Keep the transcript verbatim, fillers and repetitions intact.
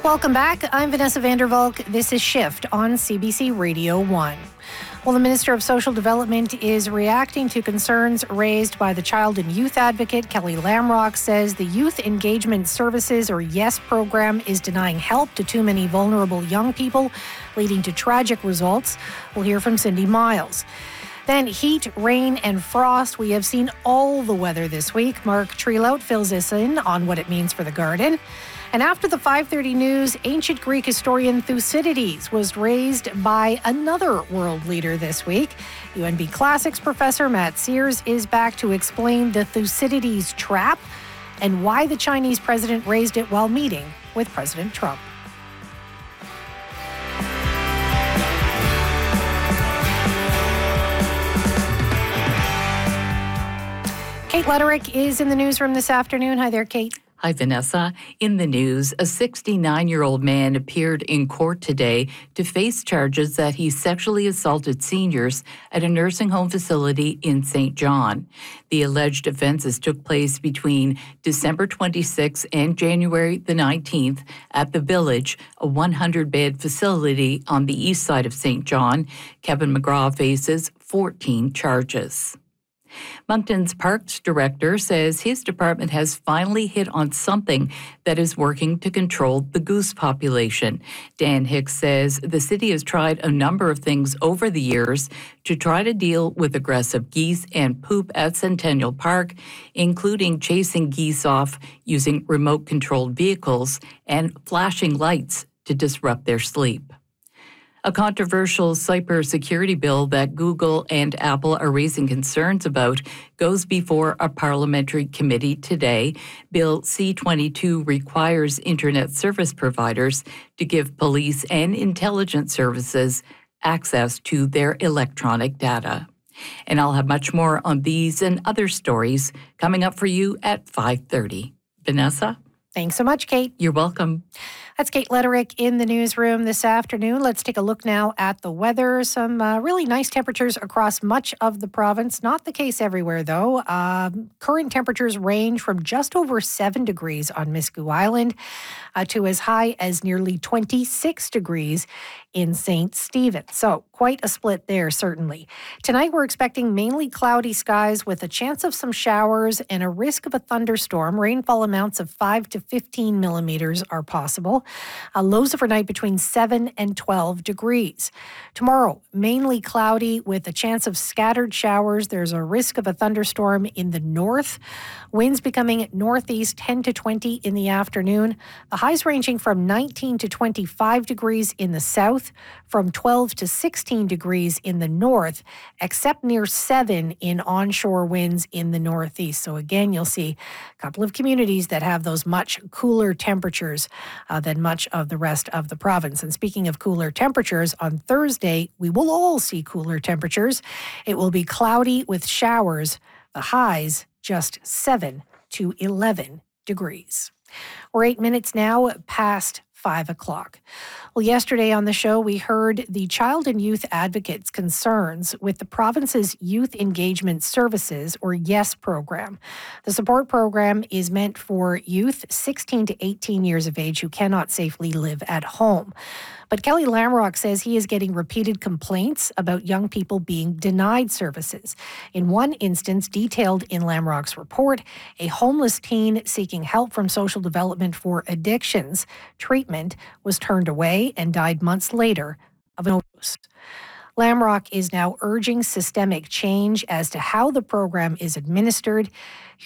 Welcome back. I'm Vanessa Vandervalk. This is Shift on C B C Radio one. Well, the Minister of Social Development is reacting to concerns raised by the child and youth advocate. Kelly Lamrock says the Youth Engagement Services, or YES program, is denying help to too many vulnerable young people, leading to tragic results. We'll hear from Cindy Miles. Then heat, rain, and frost. We have seen all the weather this week. Mark Trelout fills us in on what it means for the garden. And after the five thirty news, ancient Greek historian Thucydides was raised by another world leader this week. U N B Classics professor Matt Sears is back to explain the Thucydides trap and why the Chinese president raised it while meeting with President Trump. Kate Letterick is in the newsroom this afternoon. Hi there, Kate. Hi, Vanessa. In the news, a sixty-nine-year-old man appeared in court today to face charges that he sexually assaulted seniors at a nursing home facility in Saint John. The alleged offenses took place between December twenty-sixth and January the nineteenth at The Village, a one hundred bed facility on the east side of Saint John. Kevin McGraw faces fourteen charges. Moncton's Parks Director says his department has finally hit on something that is working to control the goose population. Dan Hicks says the city has tried a number of things over the years to try to deal with aggressive geese and poop at Centennial Park, including chasing geese off using remote-controlled vehicles and flashing lights to disrupt their sleep. A controversial cybersecurity bill that Google and Apple are raising concerns about goes before a parliamentary committee today. Bill C twenty-two requires internet service providers to give police and intelligence services access to their electronic data. And I'll have much more on these and other stories coming up for you at five thirty. Vanessa? Thanks so much, Kate. You're welcome. That's Kate Letterick in the newsroom this afternoon. Let's take a look now at the weather. Some uh, really nice temperatures across much of the province. Not the case everywhere, though. Um, current temperatures range from just over seven degrees on Miscou Island uh, to as high as nearly twenty-six degrees in Saint Stephen. So quite a split there, certainly. Tonight, we're expecting mainly cloudy skies with a chance of some showers and a risk of a thunderstorm. Rainfall amounts of five to fifteen millimeters are possible. Uh, lows overnight between seven and twelve degrees. Tomorrow, mainly cloudy with a chance of scattered showers. There's a risk of a thunderstorm in the north. Winds becoming northeast ten to twenty in the afternoon. The highs ranging from nineteen to twenty-five degrees in the south, from twelve to sixteen degrees in the north, except near seven in onshore winds in the northeast. So again, you'll see a couple of communities that have those much cooler temperatures uh, than much of the rest of the province. And speaking of cooler temperatures, on Thursday, we will all see cooler temperatures. It will be cloudy with showers. The highs just seven to eleven degrees. We're eight minutes now past five o'clock. Well, yesterday on the show, we heard the child and youth advocates' concerns with the province's Youth Engagement Services, or YES program. The support program is meant for youth sixteen to eighteen years of age who cannot safely live at home. But Kelly Lamrock says he is getting repeated complaints about young people being denied services. In one instance, detailed in Lamrock's report, a homeless teen seeking help from social development for addictions treatment was turned away and died months later of an overdose. Lamrock is now urging systemic change as to how the program is administered.